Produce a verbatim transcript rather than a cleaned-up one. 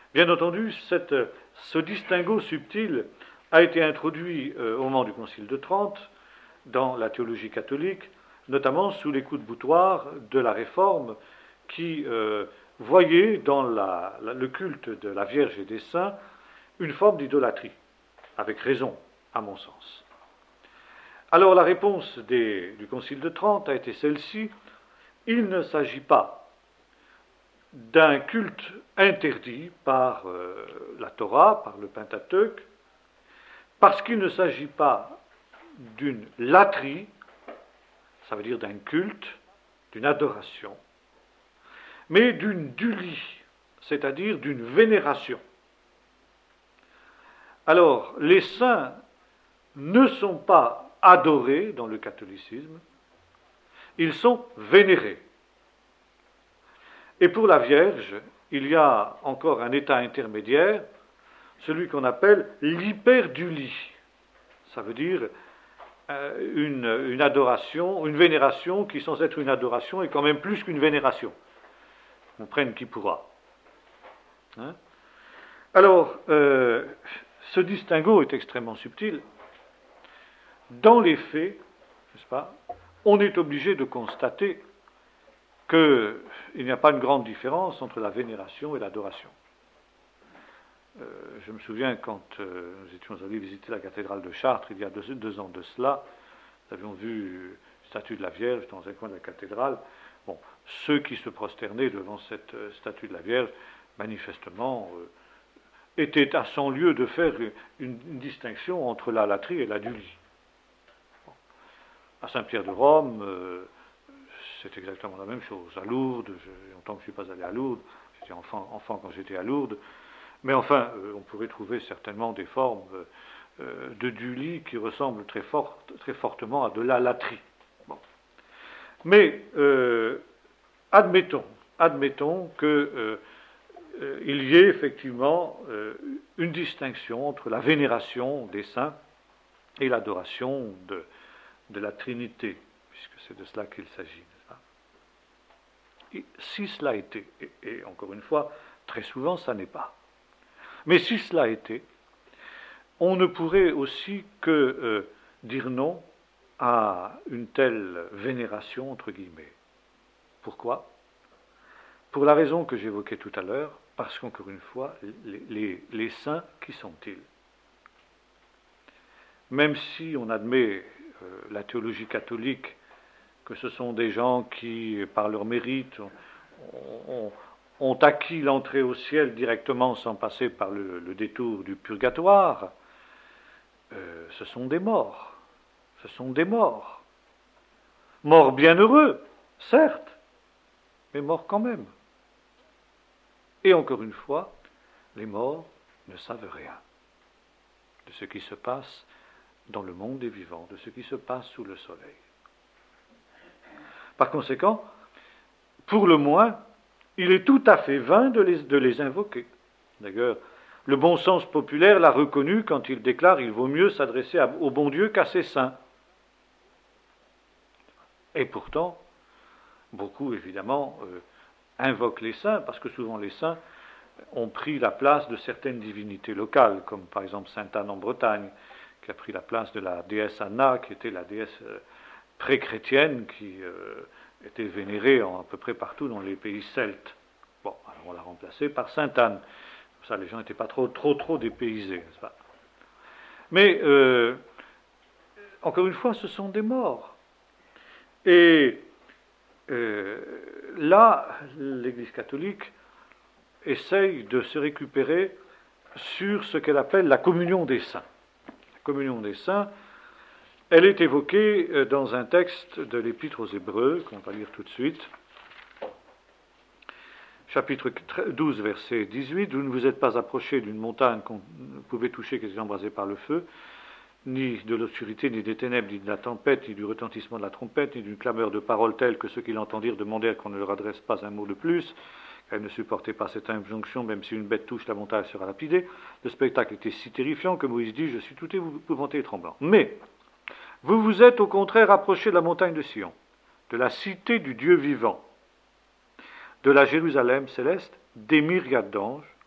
Bien entendu, cette, ce distinguo subtil a été introduit euh, au moment du Concile de Trente dans la théologie catholique, notamment sous les coups de boutoir de la Réforme qui euh, voyait dans la, la, le culte de la Vierge et des saints une forme d'idolâtrie, avec raison, à mon sens. Alors la réponse des, du Concile de Trente a été celle-ci: il ne s'agit pas d'un culte interdit par euh, la Torah, par le Pentateuque, parce qu'il ne s'agit pas d'une latrie, ça veut dire d'un culte, d'une adoration, mais d'une dulie, c'est-à-dire d'une vénération. Alors, les saints ne sont pas adorés dans le catholicisme, ils sont vénérés. Et pour la Vierge, il y a encore un état intermédiaire, celui qu'on appelle l'hyperdulie. Ça veut dire euh, une, une adoration, une vénération qui, sans être une adoration, est quand même plus qu'une vénération. On prenne qui pourra. Hein? Alors, euh, ce distinguo est extrêmement subtil. Dans les faits, n'est-ce pas, on est obligé de constater qu'il n'y a pas une grande différence entre la vénération et l'adoration. Euh, je me souviens quand euh, nous étions allés visiter la cathédrale de Chartres, il y a deux, deux ans de cela, nous avions vu une statue de la Vierge dans un coin de la cathédrale. Bon, ceux qui se prosternaient devant cette euh, statue de la Vierge, manifestement, euh, étaient à cent lieues de faire une, une distinction entre la latrie et la dulie. Bon. À Saint-Pierre de Rome, euh, c'est exactement la même chose. À Lourdes, il y a longtemps que je ne suis pas allé à Lourdes, j'étais enfant, enfant quand j'étais à Lourdes, mais enfin, euh, on pourrait trouver certainement des formes euh, de dulie qui ressemblent très, fort, très fortement à de la latrie. Bon. Mais euh, admettons, admettons qu'il euh, euh, y ait effectivement euh, une distinction entre la vénération des saints et l'adoration de, de la Trinité, puisque c'est de cela qu'il s'agit. Et si cela était, et, et encore une fois, très souvent ça n'est pas, mais si cela était, on ne pourrait aussi que euh, dire non à une telle vénération, entre guillemets. Pourquoi ? Pour la raison que j'évoquais tout à l'heure, parce qu'encore une fois, les, les, les saints, qui sont-ils ? Même si on admet euh, la théologie catholique, que ce sont des gens qui, par leur mérite, ont, ont, ont acquis l'entrée au ciel directement sans passer par le, le détour du purgatoire, euh, ce sont des morts. Ce sont des morts. Morts bienheureux, certes, mais morts quand même. Et encore une fois, les morts ne savent rien de ce qui se passe dans le monde des vivants, de ce qui se passe sous le soleil. Par conséquent, pour le moins, il est tout à fait vain de les, de les invoquer. D'ailleurs, le bon sens populaire l'a reconnu quand il déclare qu'il vaut mieux s'adresser à, au bon Dieu qu'à ses saints. Et pourtant, beaucoup, évidemment, euh, invoquent les saints, parce que souvent les saints ont pris la place de certaines divinités locales, comme par exemple Sainte Anne en Bretagne, qui a pris la place de la déesse Anna, qui était la déesse euh, pré-chrétienne, qui euh, était vénérée en, à peu près partout dans les pays celtes. Bon, alors on l'a remplacée par Sainte Anne. Comme ça, les gens n'étaient pas trop, trop, trop dépaysés, n'est-ce pas ? Mais, euh, encore une fois, ce sont des morts. Et euh, là, l'Église catholique essaye de se récupérer sur ce qu'elle appelle la communion des saints. La communion des saints, elle est évoquée dans un texte de l'Épître aux Hébreux, qu'on va lire tout de suite. Chapitre douze, verset dix-huit, « Vous ne vous êtes pas approchés d'une montagne qu'on ne pouvait toucher, qui était embrasée par le feu, ni de l'obscurité, ni des ténèbres, ni de la tempête, ni du retentissement de la trompette, ni d'une clameur de paroles telle que ceux qui l'entendirent demandèrent qu'on ne leur adresse pas un mot de plus, car ils ne supportaient pas cette injonction, même si une bête touche la montagne, elle sera lapidée. Le spectacle était si terrifiant que Moïse dit, je suis tout épouvanté et tremblant. Mais vous vous êtes au contraire approchés de la montagne de Sion, de la cité du Dieu vivant, de la Jérusalem céleste, des myriades d'anges,